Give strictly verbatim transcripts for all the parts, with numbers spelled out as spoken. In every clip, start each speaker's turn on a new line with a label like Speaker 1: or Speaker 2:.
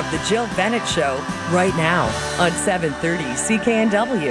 Speaker 1: of The Jill Bennett Show right now on seven thirty C K N W.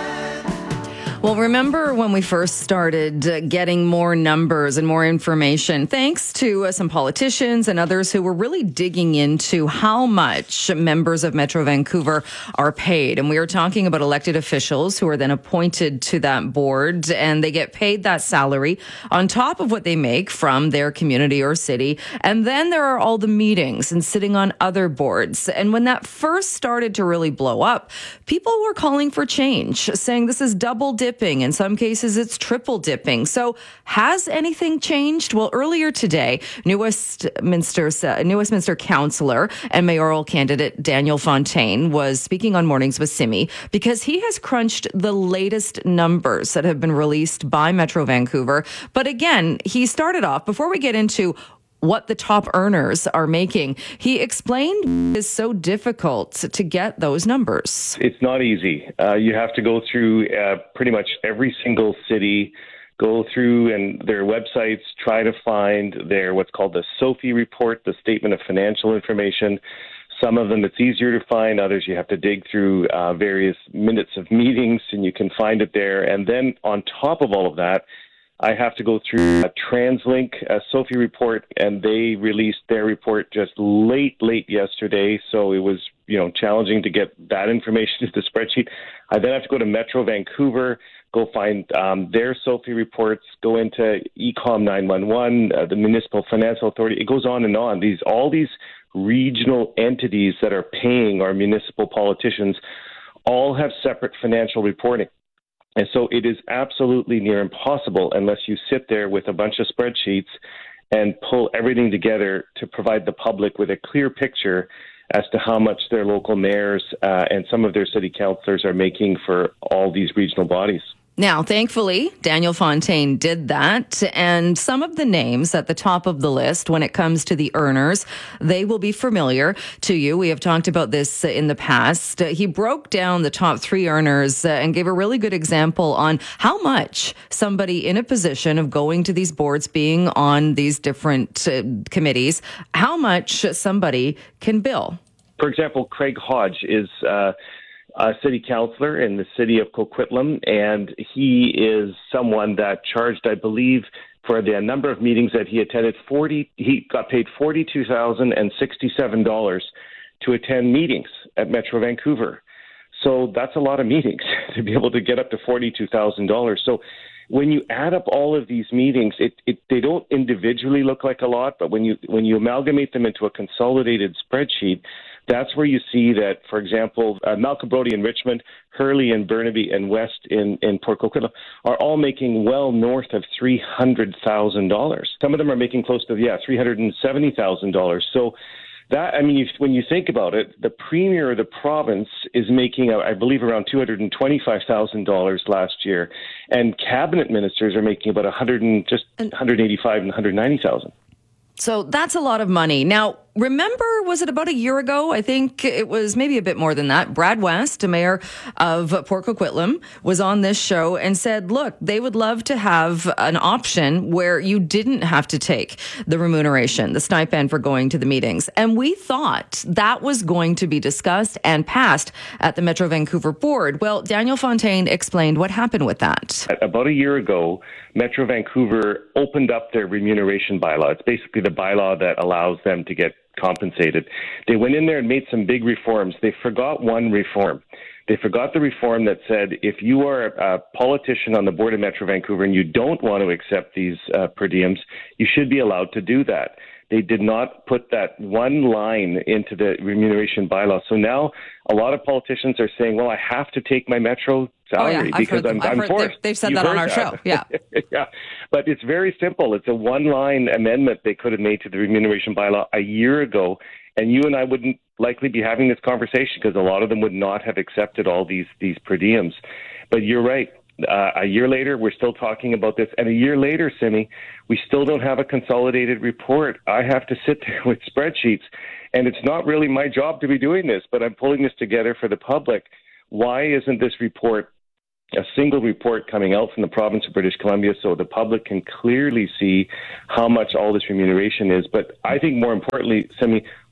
Speaker 2: Well, remember when we first started uh, getting more numbers and more information, thanks to uh, some politicians and others who were really digging into how much members of Metro Vancouver are paid. And we are talking about elected officials who are then appointed to that board, and they get paid that salary on top of what they make from their community or city. And then there are all the meetings and sitting on other boards. And when that first started to really blow up, people were calling for change, saying this is double dipping. In some cases, it's triple dipping. So has anything changed? Well, earlier today, New Westminster, New Westminster councillor and mayoral candidate Daniel Fontaine was speaking on Mornings with Simi because he has crunched the latest numbers that have been released by Metro Vancouver. But again, he started off, before we get into what the top earners are making, he explained it's so difficult to get those numbers.
Speaker 3: It's not easy. Uh, you have to go through uh, pretty much every single city, go through and their websites, try to find their what's called the SOFI report, the Statement of Financial Information. Some of them it's easier to find, others you have to dig through uh, various minutes of meetings and you can find it there. And then on top of all of that, I have to go through a TransLink, a SOFI report, and they released their report just late, late yesterday. So it was, you know, challenging to get that information into the spreadsheet. I then have to go to Metro Vancouver, go find um, their SOFI reports, go into Ecom nine one one, uh, the Municipal Financial Authority. It goes on and on. These all these regional entities that are paying our municipal politicians all have separate financial reporting. And so it is absolutely near impossible unless you sit there with a bunch of spreadsheets and pull everything together to provide the public with a clear picture as to how much their local mayors uh, and some of their city councillors are making for all these regional bodies.
Speaker 2: Now, thankfully, Daniel Fontaine did that, and some of the names at the top of the list when it comes to the earners, they will be familiar to you. We have talked about this in the past. He broke down the top three earners and gave a really good example on how much somebody in a position of going to these boards, being on these different uh, committees, how much somebody can bill.
Speaker 3: For example, Craig Hodge is Uh, a city councillor in the city of Coquitlam, and he is someone that charged, I believe, for the number of meetings that he attended, forty. He got paid forty-two thousand sixty-seven dollars to attend meetings at Metro Vancouver. So that's a lot of meetings to be able to get up to forty-two thousand dollars. So when you add up all of these meetings, it, it they don't individually look like a lot, but when you when you amalgamate them into a consolidated spreadsheet, that's where you see that, for example, uh, Malcolm Brody in Richmond, Hurley in Burnaby, and West in, in Port Coquitlam are all making well north of three hundred thousand dollars. Some of them are making close to, yeah, three hundred seventy thousand dollars. So that, I mean, if, when you think about it, the premier of the province is making, I believe, around two hundred twenty-five thousand dollars last year, and cabinet ministers are making about one hundred and just one hundred eighty-five and one hundred ninety thousand.
Speaker 2: So that's a lot of money. Now, remember, was it about a year ago? I think it was maybe a bit more than that. Brad West, mayor of Port Coquitlam, was on this show and said, look, they would love to have an option where you didn't have to take the remuneration, the stipend for going to the meetings. And we thought that was going to be discussed and passed at the Metro Vancouver board. Well, Daniel Fontaine explained what happened with that.
Speaker 3: About a year ago, Metro Vancouver opened up their remuneration bylaw. It's basically the bylaw that allows them to get compensated. They went in there and made some big reforms. They forgot one reform. They forgot the reform that said if you are a politician on the board of Metro Vancouver and you don't want to accept these uh, per diems, you should be allowed to do that. They did not put that one line into the remuneration bylaw. So now a lot of politicians are saying, well, I have to take my Metro salary
Speaker 2: oh, yeah.
Speaker 3: because I'm, I'm
Speaker 2: heard,
Speaker 3: forced.
Speaker 2: They've, they've said
Speaker 3: You've
Speaker 2: that on our
Speaker 3: that.
Speaker 2: show. Yeah.
Speaker 3: yeah. But it's very simple. It's a one-line amendment they could have made to the remuneration bylaw a year ago, and you and I wouldn't likely be having this conversation because a lot of them would not have accepted all these, these per diems. But you're right. Uh, a year later, we're still talking about this. And a year later, Simi, we still don't have a consolidated report. I have to sit there with spreadsheets, and it's not really my job to be doing this, but I'm pulling this together for the public. Why isn't this report a single report coming out from the province of British Columbia so the public can clearly see how much all this remuneration is? But I think more importantly, Simi,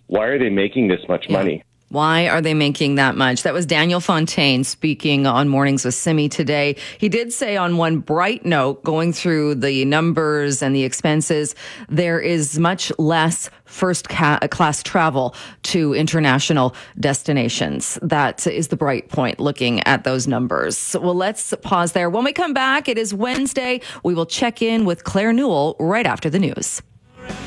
Speaker 3: why are they making this much
Speaker 2: Yeah.
Speaker 3: money?
Speaker 2: Why are they making that much? That was Daniel Fontaine speaking on Mornings with Simi today. He did say on one bright note, going through the numbers and the expenses, there is much less first ca- class travel to international destinations. That is the bright point looking at those numbers. Well, let's pause there. When we come back, it is Wednesday. We will check in with Claire Newell right after the news.